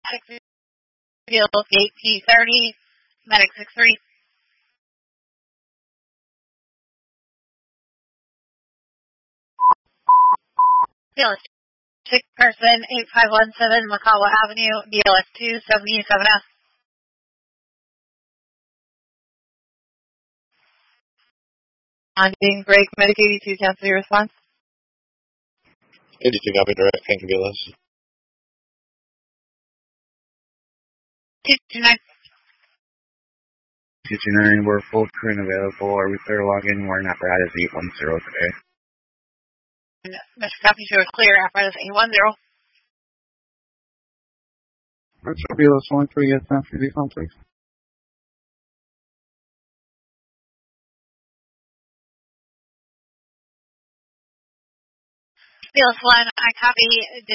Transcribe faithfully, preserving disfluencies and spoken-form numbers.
Field Gate P thirty, Medic six three. Field six person, eight five one seven Makawa Avenue, D L S two seventy-seven F. Landing break, Medic eighty-two, cancel your response. eighty-two, copy, direct, thank you, B L S. two two nine. two two nine, we're full crew and available. Are we clear to log in? We're not bad as eight one zero today. Mister Copy show is clear, apparatus eight one zero. Let's go B L S one three, get time for decon, please. B L S one, I copy.